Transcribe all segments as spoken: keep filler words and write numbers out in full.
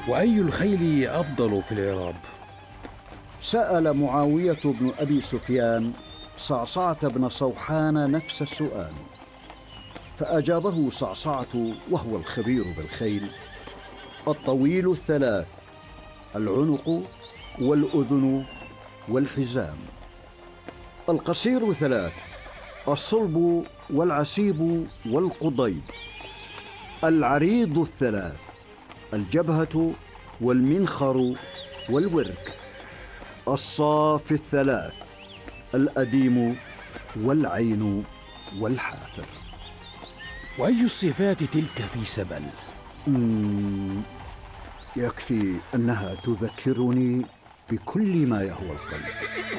وأي الخيل أفضل في العراب؟ سأل معاوية بن أبي سفيان صعصعة بن صوحان نفس السؤال، فأجابه صعصعة وهو الخبير بالخيل: الطويل الثلاث، العنق والأذن والحزام. القصير ثلاث، الصلب والعسيب والقضيب. العريض الثلاث، الجبهة والمنخر والورك. الصاف الثلاث، الأديم والعين والحافر. وأي الصفات تلك في سبل؟ مم، يكفي أنها تذكرني بكل ما يهوى القلب.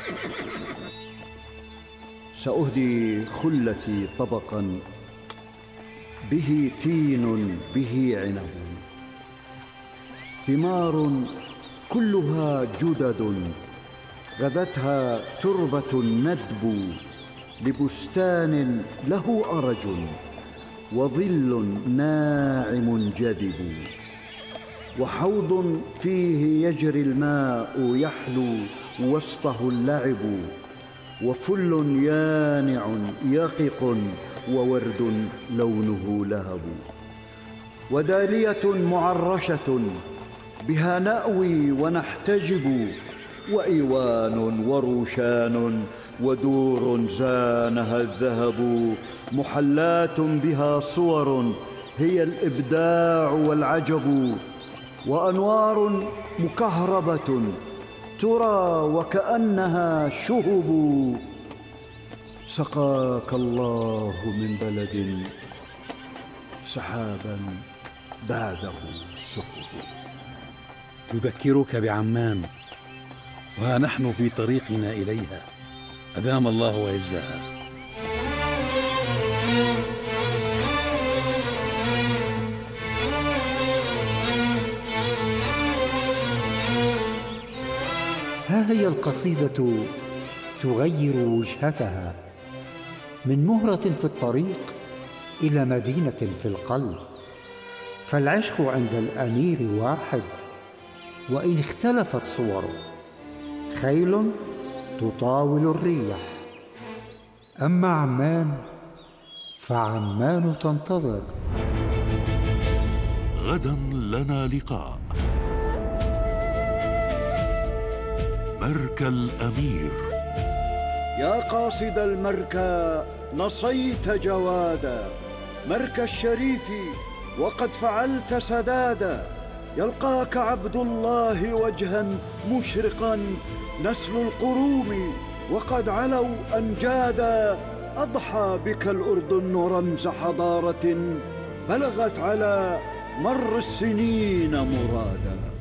سأهدي خلتي طبقا به تين به عنب، ثمار كلها جدد غذتها تربة الندب، لبستان له أرج وظل ناعم جذب، وحوض فيه يجري الماء يحلو وسطه اللعب، وفل يانع يقق وورد لونه لهب، ودالية معرشة بها نأوي ونحتجب، وإيوان وروشان ودور زانها الذهب، محلات بها صور هي الإبداع والعجب، وأنوار مكهربة ترى وكأنها شهب. سقاك الله من بلد سحابا بعده سحب. تذكرك بعمان، وها نحن في طريقنا إليها، أدام الله عزها. ها هي القصيدة تغير وجهتها من مهرة في الطريق إلى مدينة في القلب، فالعشق عند الأمير واحد وإن اختلفت صوره، خيل تطاول الريح. أما عمان فعمان تنتظر. غدا لنا لقاء. مركى الأمير. يا قاصد المركى نصيت جوادا، مركى الشريف وقد فعلت سدادا، يلقاك عبد الله وجها مشرقا، نسل القروم وقد علوا أنجادا، أضحى بك الأردن رمز حضارة بلغت على مر السنين مرادا.